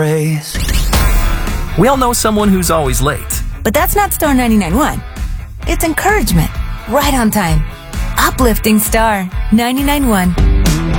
Praise. We all know someone who's always late. But that's not Star 99.1. It's encouragement. Right on time. Uplifting Star 99.1.